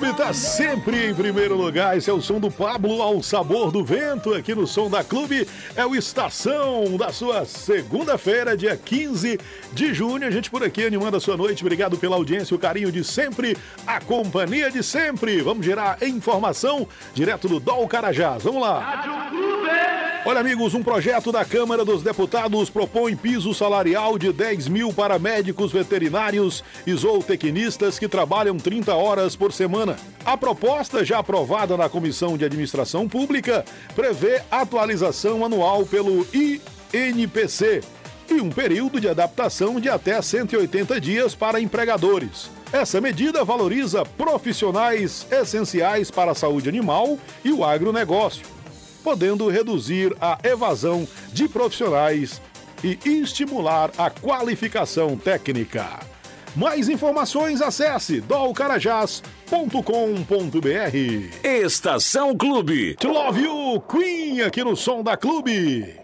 Clube tá sempre em primeiro lugar. Esse é o som do Pablo ao sabor do vento. Aqui no Som da Clube é o Estação da sua segunda-feira, dia 15 de junho. A gente por aqui animando a sua noite. Obrigado pela audiência, o carinho de sempre, a companhia de sempre. Vamos gerar informação direto do DOL Carajás. Vamos lá. Olha, amigos, um projeto da Câmara dos Deputados propõe piso salarial de 10 mil para médicos veterinários e zootecnistas que trabalham 30 horas por semana. A proposta, já aprovada na Comissão de Administração Pública, prevê atualização anual pelo INPC e um período de adaptação de até 180 dias para empregadores. Essa medida valoriza profissionais essenciais para a saúde animal e o agronegócio, podendo reduzir a evasão de profissionais e estimular a qualificação técnica. Mais informações, acesse dolcarajás.com.br. Estação Clube. To Love You, Queen, aqui no Som da Clube.